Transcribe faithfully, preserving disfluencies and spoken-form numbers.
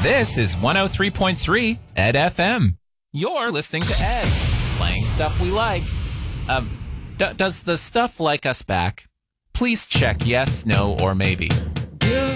This is one oh three point three Ed F M. You're listening to Ed, playing stuff we like. Um, d- does the stuff like us back? Please check yes, no, or maybe.